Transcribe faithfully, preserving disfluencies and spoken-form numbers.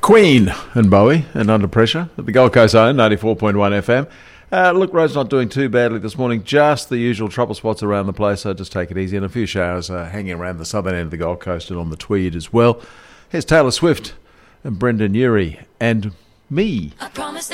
Queen and Bowie and Under Pressure at the Gold Coast Zone, ninety-four point one F M. Uh, look, road's not doing too badly this morning. Just the usual trouble spots around the place, so just take it easy. And a few showers uh, hanging around the southern end of the Gold Coast and on the Tweed as well. Here's Taylor Swift and Brendan Urie and me. I promise